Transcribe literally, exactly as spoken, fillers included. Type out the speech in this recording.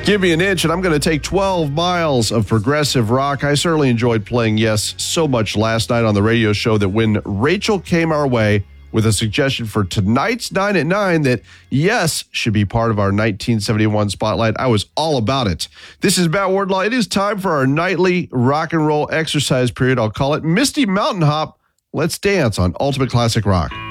Give me an inch, and I'm going to take twelve miles of progressive rock. I certainly enjoyed playing Yes so much last night on the radio show that when Rachel came our way with a suggestion for tonight's nine at nine that Yes should be part of our nineteen seventy-one spotlight, I was all about it. This is Matt Wardlaw. It is time for our nightly rock and roll exercise period. I'll call it Misty Mountain Hop. Let's dance on Ultimate Classic Rock.